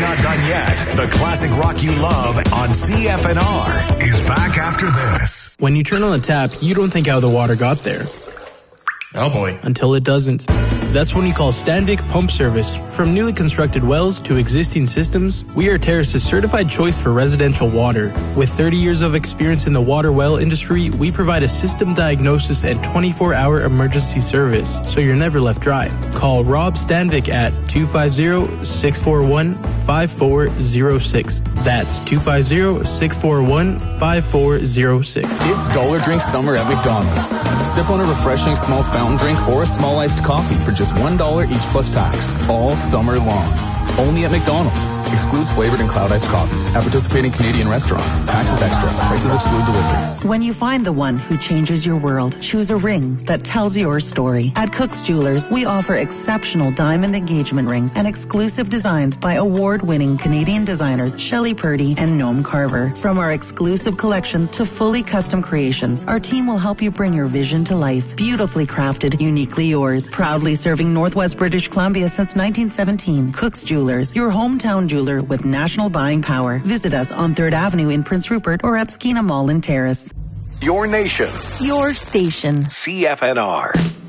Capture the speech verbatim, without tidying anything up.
not done yet. The classic rock you love on C F N R is back after this. When you turn on the tap, you don't think how the water got there. Oh boy. Until it doesn't. That's when you call Stanvic Pump Service. From newly constructed wells to existing systems, we are Terrace's certified choice for residential water. With thirty years of experience in the water well industry, we provide a system diagnosis and twenty-four hour emergency service, so you're never left dry. Call Rob Stanvic at two five zero, six four one, five four zero six. That's two five zero, six four one, five four zero six. It's Dollar Drink Summer at McDonald's. Sip on a refreshing small fountain drink or a small iced coffee for just one dollar each plus tax. All summer long. Only at McDonald's. Excludes flavored and cloud iced coffees. At participating Canadian restaurants. Taxes extra. Prices exclude delivery. When you find the one who changes your world, choose a ring that tells your story. At Cook's Jewelers, we offer exceptional diamond engagement rings and exclusive designs by award-winning Canadian designers Shelley Purdy and Noam Carver. From our exclusive collections to fully custom creations, our team will help you bring your vision to life. Beautifully crafted, uniquely yours. Proudly serving Northwest British Columbia since nineteen seventeen. Cook's Jewelers, your hometown jeweler with national buying power. Visit us on third Avenue in Prince Rupert or at Skeena Mall in Terrace. Your nation. Your station. C F N R.